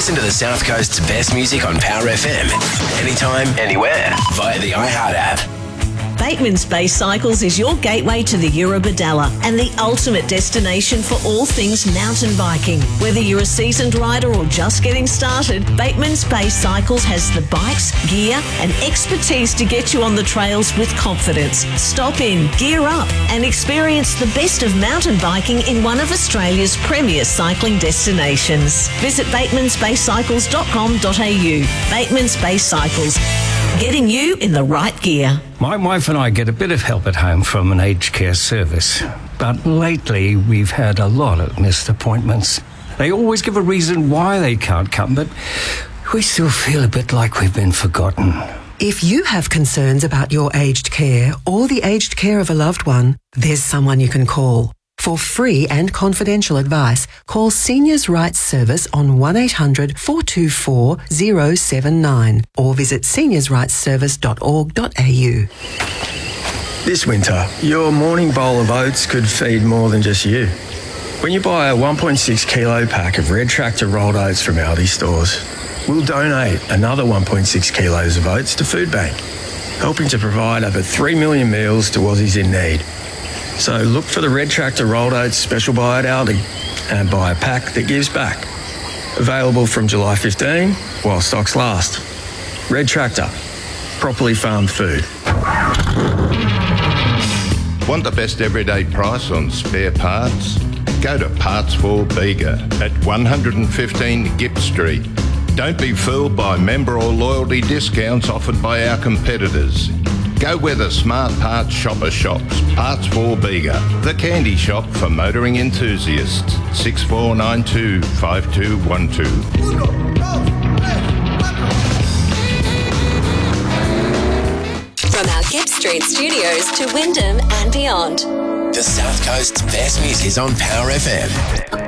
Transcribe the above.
Listen to the South Coast's best music on Power FM. Anytime, anywhere. Via the iHeart app. Bateman's Bay Cycles is your gateway to the Eurobodalla and the ultimate destination for all things mountain biking. Whether you're a seasoned rider or just getting started, Bateman's Bay Cycles has the bikes, gear and expertise to get you on the trails with confidence. Stop in, gear up and experience the best of mountain biking in one of Australia's premier cycling destinations. Visit batemansbaycycles.com.au. Bateman's Bay Cycles, getting you in the right gear. My wife and I get a bit of help at home from an aged care service, but lately we've had a lot of missed appointments. They always give a reason why they can't come, but we still feel a bit like we've been forgotten. If you have concerns about your aged care or the aged care of a loved one, there's someone you can call. For free and confidential advice, call Seniors' Rights Service on 1800 424 079 or visit seniorsrightsservice.org.au. This winter, your morning bowl of oats could feed more than just you. When you buy a 1.6 kilo pack of Red Tractor rolled oats from Aldi stores, we'll donate another 1.6 kilos of oats to Food Bank, helping to provide over 3 million meals to Aussies in need. So look for the Red Tractor rolled oats special buy at Aldi and buy a pack that gives back. Available from July 15 while stocks last. Red Tractor, properly farmed food. Want the best everyday price on spare parts? Go to Parts for Bega at 115 Gipp Street. Don't be fooled by member or loyalty discounts offered by our competitors. Go where the smart parts shopper shops. Parts for Bega, the candy shop for motoring enthusiasts. 6492 5212. From our Gipp Street studios to Wyndham and beyond. The South Coast's best music is on Power FM.